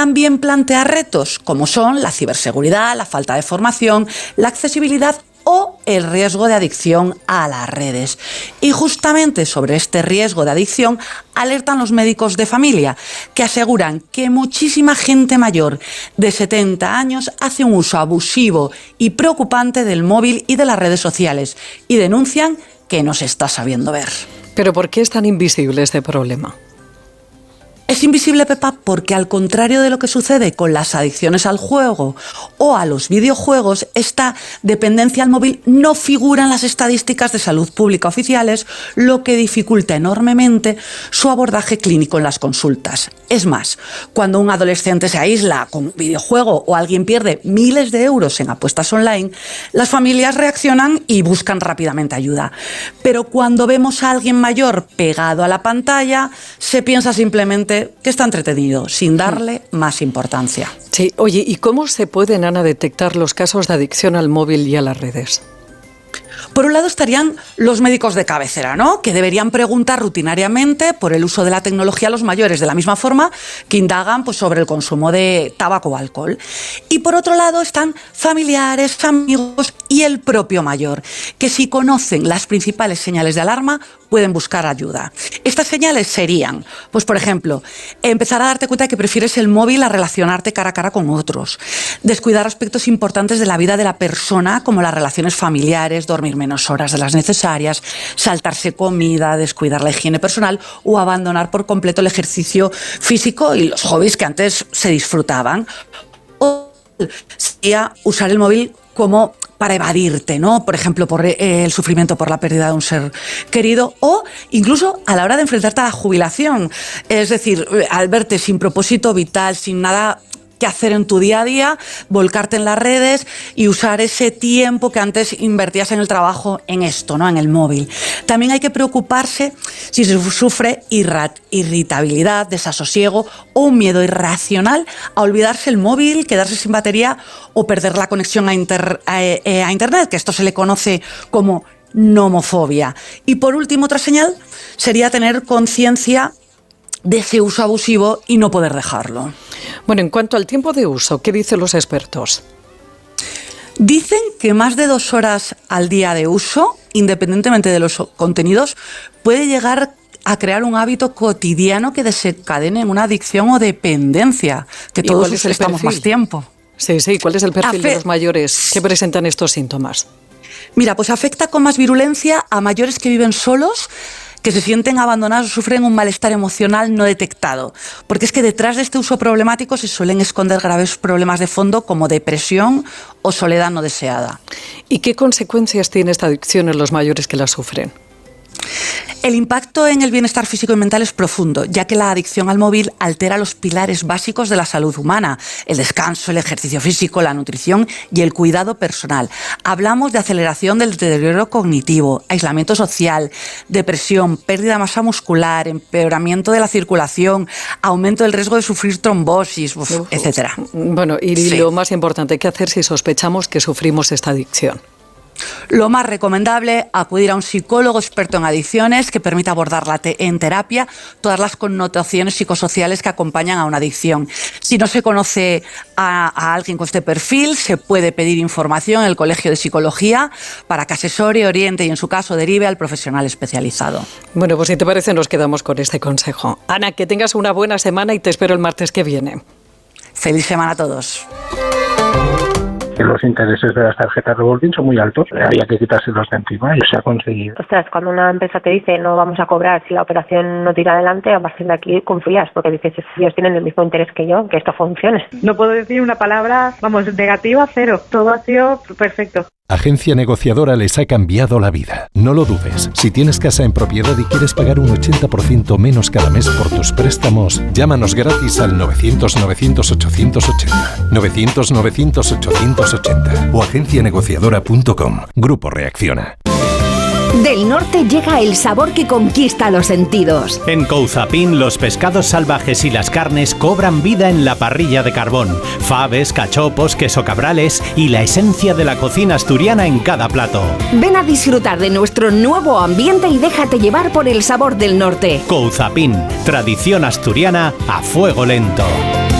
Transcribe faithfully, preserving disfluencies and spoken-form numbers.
también plantea retos como son la ciberseguridad, la falta de formación, la accesibilidad o el riesgo de adicción a las redes. Y justamente sobre este riesgo de adicción alertan los médicos de familia, que aseguran que muchísima gente mayor de setenta años hace un uso abusivo y preocupante del móvil y de las redes sociales, y denuncian que no se está sabiendo ver. ¿Pero por qué es tan invisible este problema? Es invisible, Pepa, porque al contrario de lo que sucede con las adicciones al juego o a los videojuegos, esta dependencia al móvil no figura en las estadísticas de salud pública oficiales, lo que dificulta enormemente su abordaje clínico en las consultas. Es más, cuando un adolescente se aísla con un videojuego o alguien pierde miles de euros en apuestas online, las familias reaccionan y buscan rápidamente ayuda. Pero cuando vemos a alguien mayor pegado a la pantalla, se piensa simplemente que está entretenido, sin darle más importancia. Sí, oye, ¿y cómo se pueden, Ana, detectar los casos de adicción al móvil y a las redes? Por un lado estarían los médicos de cabecera, ¿no?, que deberían preguntar rutinariamente por el uso de la tecnología a los mayores, de la misma forma que indagan pues, sobre el consumo de tabaco o alcohol. Y por otro lado están familiares, amigos y el propio mayor, que si conocen las principales señales de alarma pueden buscar ayuda. Estas señales serían, pues por ejemplo, empezar a darte cuenta de que prefieres el móvil a relacionarte cara a cara con otros, descuidar aspectos importantes de la vida de la persona como las relaciones familiares, dormir menos horas de las necesarias, saltarse comida, descuidar la higiene personal o abandonar por completo el ejercicio físico y los hobbies que antes se disfrutaban. O sería usar el móvil como para evadirte, ¿no? Por ejemplo, por eh, el sufrimiento por la pérdida de un ser querido o incluso a la hora de enfrentarte a la jubilación. Es decir, al verte sin propósito vital, sin nada que hacer en tu día a día, volcarte en las redes y usar ese tiempo que antes invertías en el trabajo en esto, ¿no?, en el móvil. También hay que preocuparse si se sufre irritabilidad, desasosiego o un miedo irracional a olvidarse el móvil, quedarse sin batería o perder la conexión a, inter, a, a Internet, que esto se le conoce como nomofobia. Y por último, otra señal sería tener conciencia de ese uso abusivo y no poder dejarlo. Bueno, en cuanto al tiempo de uso, ¿qué dicen los expertos? Dicen que más de dos horas al día de uso, independientemente de los contenidos, puede llegar a crear un hábito cotidiano que desencadene en una adicción o dependencia, que todos necesitamos más tiempo. Sí, sí, ¿cuál es el perfil Afe- de los mayores que presentan estos síntomas? Mira, pues afecta con más virulencia a mayores que viven solos, que se sienten abandonados o sufren un malestar emocional no detectado. Porque es que detrás de este uso problemático se suelen esconder graves problemas de fondo como depresión o soledad no deseada. ¿Y qué consecuencias tiene esta adicción en los mayores que la sufren? El impacto en el bienestar físico y mental es profundo, ya que la adicción al móvil altera los pilares básicos de la salud humana: el descanso, el ejercicio físico, la nutrición y el cuidado personal. Hablamos de aceleración del deterioro cognitivo, aislamiento social, depresión, pérdida de masa muscular, empeoramiento de la circulación, aumento del riesgo de sufrir trombosis, uf, uf, etcétera. Bueno, y sí. Lo más importante, ¿qué hacer si sospechamos que sufrimos esta adicción? Lo más recomendable, acudir a un psicólogo experto en adicciones que permita abordarla en terapia, todas las connotaciones psicosociales que acompañan a una adicción. Si no se conoce a, a alguien con este perfil, se puede pedir información en el Colegio de Psicología para que asesore, oriente y, en su caso, derive al profesional especializado. Bueno, pues si te parece, nos quedamos con este consejo. Ana, que tengas una buena semana y te espero el martes que viene. Feliz semana a todos. Que los intereses de las tarjetas revolving son muy altos, había que quitárselos de encima y se ha conseguido. Ostras, cuando una empresa te dice no vamos a cobrar si la operación no tira adelante, a partir de aquí confías, porque dices, ellos tienen el mismo interés que yo, que esto funcione. No puedo decir una palabra, vamos, negativa, cero. Todo ha sido perfecto. Agencia Negociadora les ha cambiado la vida. No lo dudes. Si tienes casa en propiedad y quieres pagar un ochenta por ciento menos cada mes por tus préstamos, llámanos gratis al novecientos novecientos ochocientos ochenta. novecientos novecientos ochocientos ochenta o agencia negociadora punto com. Grupo Reacciona. Del norte llega el sabor que conquista los sentidos. En Couzapin, los pescados salvajes y las carnes cobran vida en la parrilla de carbón. Faves, cachopos, queso cabrales y la esencia de la cocina asturiana en cada plato. Ven a disfrutar de nuestro nuevo ambiente y déjate llevar por el sabor del norte. Couzapin, tradición asturiana a fuego lento.